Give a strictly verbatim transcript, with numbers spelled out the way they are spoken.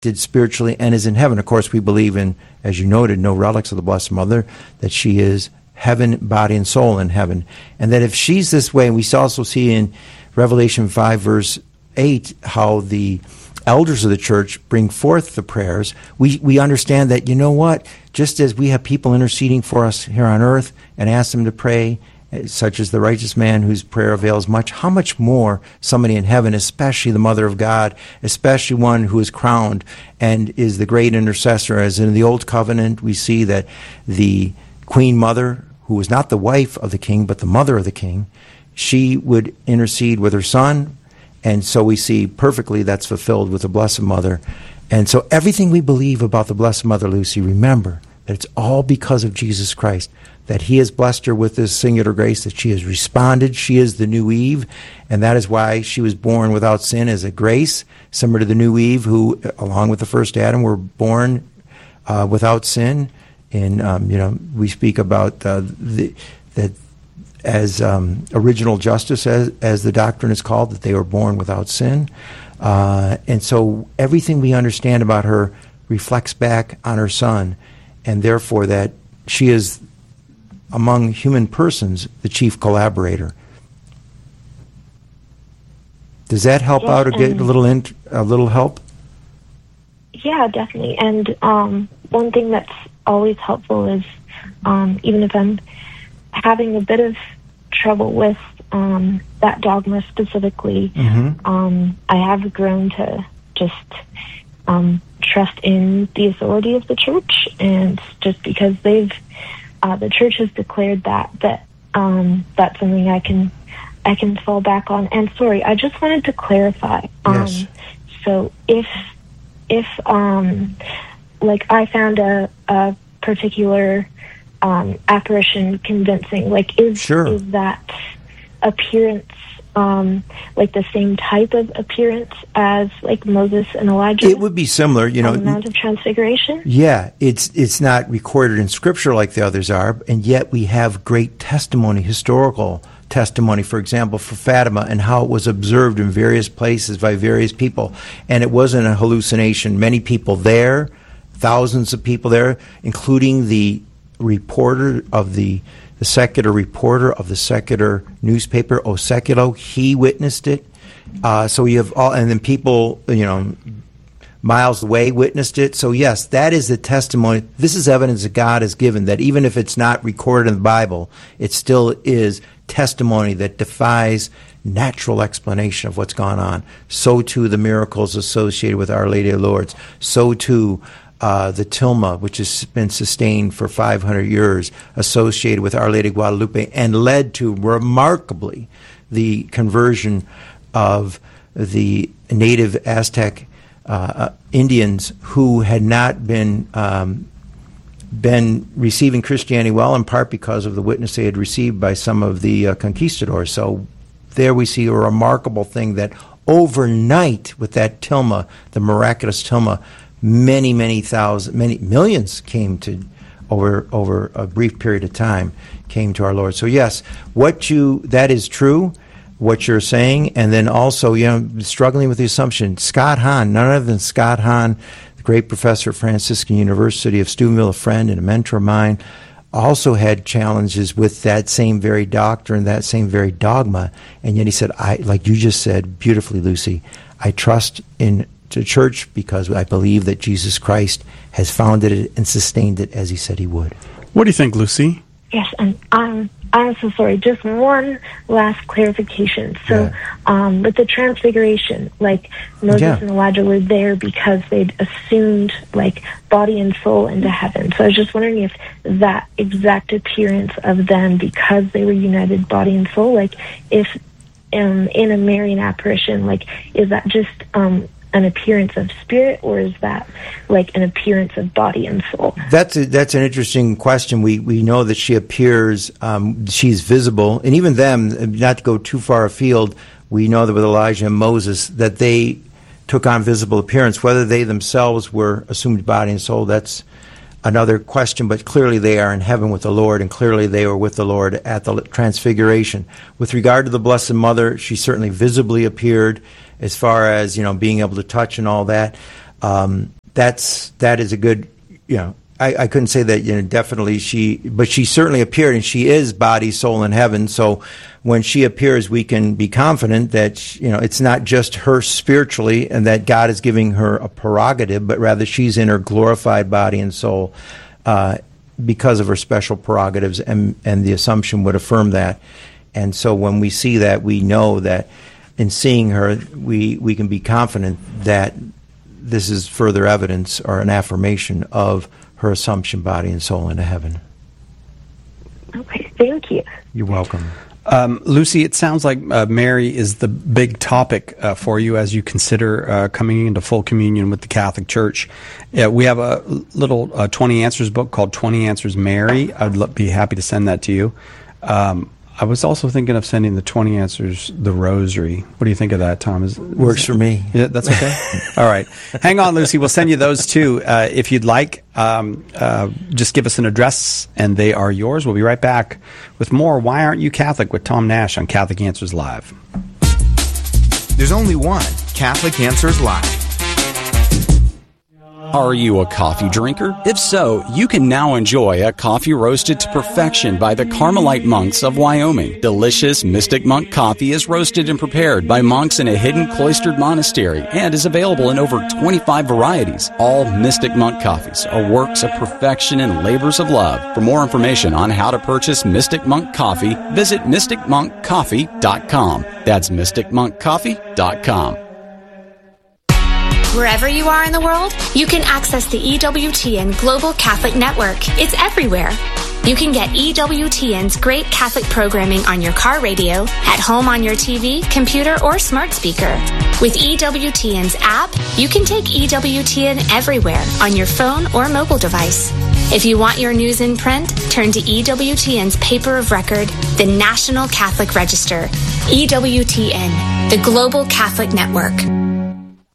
did spiritually and is in heaven. Of course, we believe in, as you noted, no relics of the Blessed Mother, that she is heaven, body, and soul in heaven. And that if she's this way, and we also see in Revelation five, verse eight, how the elders of the church bring forth the prayers, we, we understand that, you know what, just as we have people interceding for us here on earth and ask them to pray, such as the righteous man whose prayer avails much, how much more somebody in heaven, especially the Mother of God, especially one who is crowned and is the great intercessor. As in the Old Covenant, we see that the Queen Mother, who was not the wife of the king, but the mother of the king, she would intercede with her son, and so we see perfectly that's fulfilled with the Blessed Mother. And so everything we believe about the Blessed Mother, Lucy, remember that it's all because of Jesus Christ, that he has blessed her with this singular grace, that she has responded. She is the new Eve, and that is why she was born without sin as a grace, similar to the new Eve, who, along with the first Adam, were born uh, without sin. And, um, you know, we speak about uh, the, that as um, original justice, as, as the doctrine is called, that they were born without sin. Uh, and so everything we understand about her reflects back on her son, and therefore that she is, among human persons, the chief collaborator. Does that help yes, out or get a little int- a little help? Yeah, definitely. And um, one thing that's always helpful is, um, even if I'm having a bit of trouble with um, that dogma specifically, mm-hmm. um, I have grown to just um, trust in the authority of the church, and just because they've uh, the church has declared that that um, that's something I can I can fall back on. And sorry, I just wanted to clarify. Um, yes. So if if um, like I found a, a particular um, apparition convincing, like is sure. is that appearance um, like the same type of appearance as like Moses and Elijah? It would be similar, you know. On the Mount of Transfiguration? Yeah, it's it's not recorded in Scripture like the others are, and yet we have great testimony, historical testimony, for example, for Fatima, and how it was observed in various places by various people. And it wasn't a hallucination. Many people there, thousands of people there, including the reporter of the the secular reporter of the secular newspaper, O Seculo, he witnessed it. Uh, so you have all, and then people, you know, miles away witnessed it. So yes, that is the testimony. This is evidence that God has given, that even if it's not recorded in the Bible, it still is testimony that defies natural explanation of what's gone on. So too the miracles associated with Our Lady of Lourdes. So too uh, the tilma, which has been sustained for five hundred years, associated with Our Lady of Guadalupe, and led to, remarkably, the conversion of the native Aztec uh, Indians who had not been um, been receiving Christianity well, in part because of the witness they had received by some of the uh, conquistadors. So there we see a remarkable thing, that overnight with that tilma, the miraculous tilma, many, many thousand, many millions came to, over over a brief period of time, came to our Lord. So yes, what you, that is true, what you're saying. And then also, you know, struggling with the assumption, Scott Hahn, none other than Scott Hahn, the great professor at Franciscan University of Steubenville, a friend and a mentor of mine, also had challenges with that same very doctrine, that same very dogma. And yet he said, I, like you just said beautifully, Lucy, I trust in the church because I believe that Jesus Christ has founded it and sustained it as he said he would. What do you think, Lucy? Yes, and I'm, I'm so sorry. Just one last clarification. So, Yeah. um, with the Transfiguration, like Moses Yeah. and Elijah were there because they'd assumed like body and soul into heaven. So I was just wondering if that exact appearance of them, because they were united body and soul, like if um, in a Marian apparition, like is that just um, an appearance of spirit, or is that like an appearance of body and soul? That's a, that's an interesting question. We we know that she appears, um, she's visible, and even them, not to go too far afield, we know that with Elijah and Moses that they took on visible appearance. Whether they themselves were assumed body and soul, that's another question, but clearly they are in heaven with the Lord, and clearly they were with the Lord at the Transfiguration. With regard to the Blessed Mother, she certainly visibly appeared, as far as, you know, being able to touch and all that. um, that's that is a good, you know, I, I couldn't say that, you know, definitely she, but she certainly appeared, and she is body, soul, and heaven. So when she appears, we can be confident that, you know, it's not just her spiritually and that God is giving her a prerogative, but rather she's in her glorified body and soul uh, because of her special prerogatives, and, and the Assumption would affirm that. And so when we see that, we know that in seeing her, we, we can be confident that this is further evidence or an affirmation of her Assumption, body and soul, into heaven. Okay, thank you. You're welcome. Um, Lucy, it sounds like uh, Mary is the big topic uh, for you as you consider uh, coming into full communion with the Catholic Church. Uh, we have a little uh, twenty Answers book called twenty Answers Mary. I'd l- be happy to send that to you. Um, I was also thinking of sending the twenty Answers, the Rosary. What do you think of that, Tom? Is, Works is, for me. Yeah, that's okay. All right. Hang on, Lucy. We'll send you those too. Uh, if you'd like, um, uh, just give us an address and they are yours. We'll be right back with more Why Aren't You Catholic with Tom Nash on Catholic Answers Live. There's only one Catholic Answers Live. Are you a coffee drinker? If so, you can now enjoy a coffee roasted to perfection by the Carmelite monks of Wyoming. Delicious Mystic Monk coffee is roasted and prepared by monks in a hidden cloistered monastery and is available in over twenty-five varieties. All Mystic Monk coffees are works of perfection and labors of love. For more information on how to purchase Mystic Monk coffee, visit mystic monk coffee dot com. That's mystic monk coffee dot com. Wherever you are in the world, you can access the E W T N Global Catholic Network. It's everywhere. You can get E W T N's great Catholic programming on your car radio, at home on your T V, computer, or smart speaker. With E W T N's app, you can take E W T N everywhere on your phone or mobile device. If you want your news in print, turn to E W T N's paper of record, the National Catholic Register. E W T N, the Global Catholic Network.